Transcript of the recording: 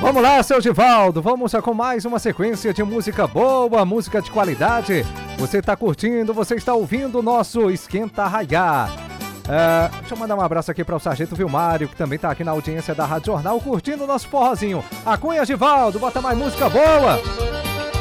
Vamos lá, seu Givaldo, vamos com mais uma sequência de música boa, música de qualidade. Você está curtindo, você está ouvindo o nosso Esquenta Raiar. Deixa eu mandar um abraço aqui para o Sargento Vilmário, que também está aqui na audiência da Rádio Jornal, curtindo o nosso forrozinho. A Cunha, Givaldo, bota mais música boa.